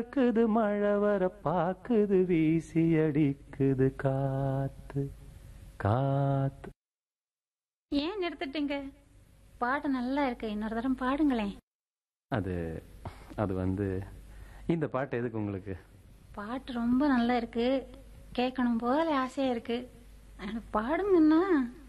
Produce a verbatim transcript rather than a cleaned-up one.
பாக்குது மழை வர பாக்குது வீசி அடிக்குது காத்து காத்து. ஏன் நிறுத்திட்டீங்க? பாட்டு நல்லா இருக்கு, இன்னொரு தரம் பாடுங்களேன். அது அது வந்து இந்த பாட்டு எதுக்கு உங்களுக்கு? பாட்டு ரொம்ப நல்லா இருக்கு, கேட்கணும் போல ஆசையா இருக்கு. பாடுங்கன்னா